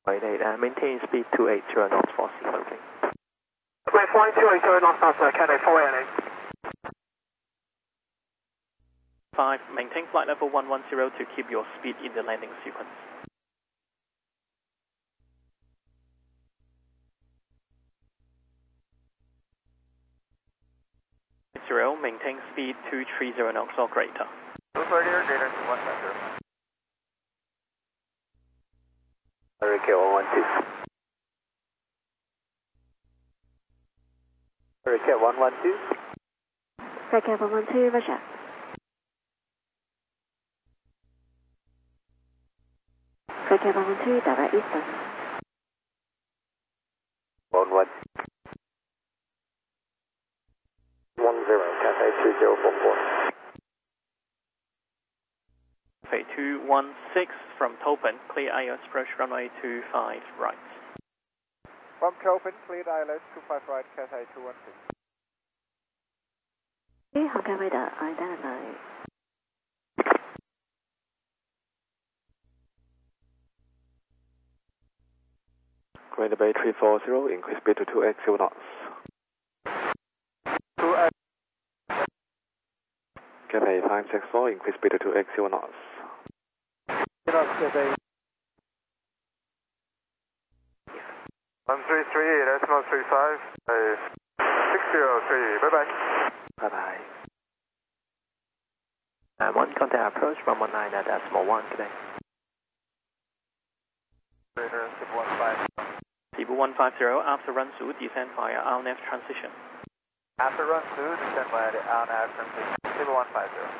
Maintain speed 280 knots for sequencing. Wait, flying 280 knots, Cathay 488. 5, maintain flight level 110 to keep your speed in the landing sequence. 0, maintain speed 230 knots or greater. 230 or greater to 110. Hurricane 112. Hurricane 112. Hurricane 112, Roger. Hurricane 112, direct eastern. 11. 10, Cathay 2044. Cathay 216 from Topin, clear ILS approach runway 25 right. From Topin, cleared ILS 25 right, Cathay 216. Okay, Hongkong radar, identify. Grand Bay 340, increase speed to 280 knots. 280. Cathay 564, increase speed to 280 knots. Cathay 133, decimal 35, 603, bye bye. Bye bye. 1 contact approach 119 at decimal 1 today. Radar, SIB 150. SIB 150, after run through, descend via RNAV transition. After run through, descend via the RNAV transition, SIB 150.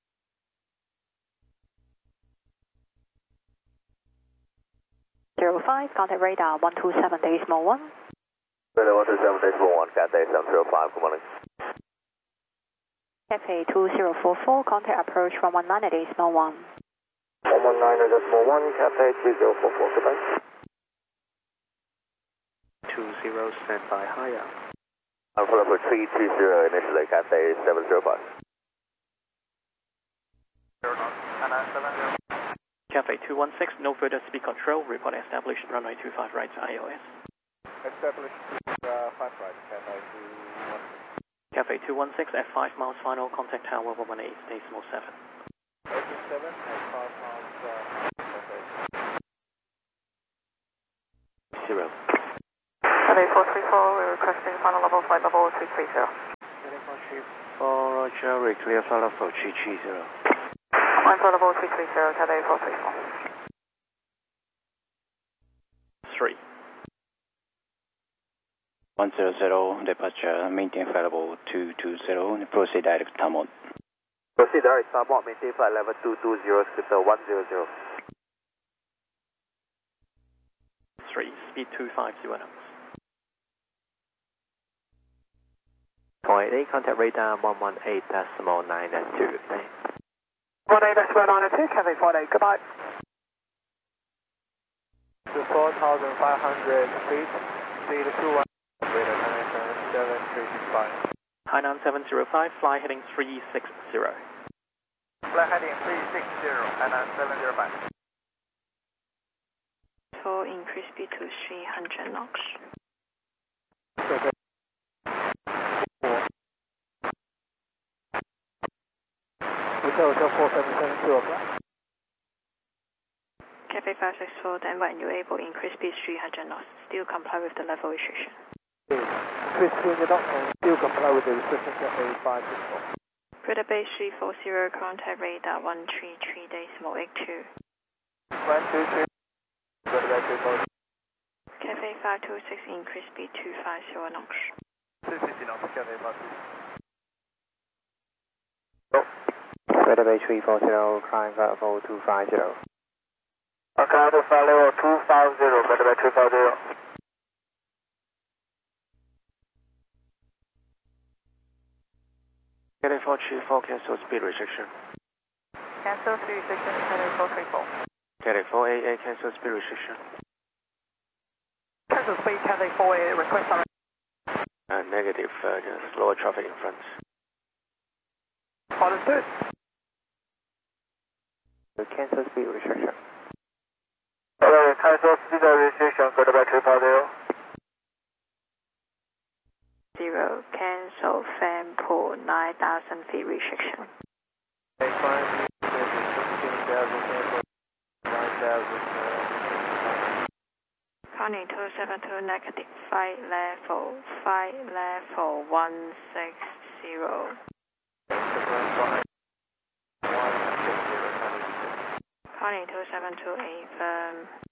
05, contact radar 127 decimal 1. Radar 127 decimal 1, Cathay 705, good morning. Cathay 2044, contact approach 119 at decimal 1. 119 decimal 1, Cathay 2044, goodbye. 20, stand by higher. Alpha level 330, initially Cathay 705. Cathay 216, no further speed control, report established runway 25 right to ILS. Established 5 right, Cathay 216. Cathay 216 at 5 miles final, contact tower 118 decimal 7. 87 at 5 miles, Cathay. 0. Cathay 434, we're requesting final level flight level 330. Cathay 434, Roger, we clear flight level 330. Flight level 330, Cathay 434. 3. 100, departure, maintain flight level 220, proceed direct to Tamon. Proceed direct to Tamon, maintain flight level 220, script 100. 3, speed 250 knots. 0.8, contact radar 118 decimal 9 and 2. 18 decimal 9 and 2, Cathay 48, goodbye. To 4,500 feet, speed 21, radar 97365. Hainan 705, fly heading 360. Flight heading 360, and 705. So increase speed to 300 knots. Okay. Hotel 4772 o'clock. Cathay 564, then when you're able, increase speed 300 knots. Still comply with the level restriction. Increase 300 knots and still comply with the restriction, Cathay 564. Radar base 340, contact radar 133 decimal 82. 123. Radar 340. Cathay 526, increase speed 250 knots. 250 knots, Cathay 526. Radar Bay 340, climb flight level 250. Okay, flight level 250, Radar Bay 340. Cathay 434, cancel speed restriction. Cancel speed restriction, Cathay 434. Cathay 488, cancel speed restriction. Cancel speed, Cathay 488, request on. Negative, just lower traffic in front. Understood. Cancel speed restriction. Hello, ISO speed restriction, go to battery power 0, cancel fan pool 9,000 feet restriction. Counting 272 negative, flight level 160. Counting 272 firm.